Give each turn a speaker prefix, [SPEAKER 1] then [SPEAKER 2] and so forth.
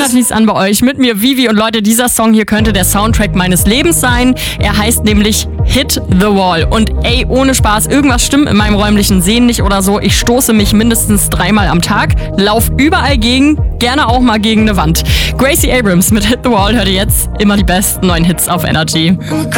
[SPEAKER 1] hört sich's an bei euch. Mit mir Vivi und Leute, dieser Song hier könnte der Soundtrack meines Lebens sein. Er heißt nämlich Hit the Wall. Und ey, ohne Spaß, irgendwas stimmt in meinem räumlichen Sehen nicht oder so. Ich stoße mich mindestens 3-mal am Tag, lauf überall gegen, gerne auch mal gegen eine Wand. Gracie Abrams mit Hit the Wall hört ihr jetzt immer die besten neuen Hits auf Energy.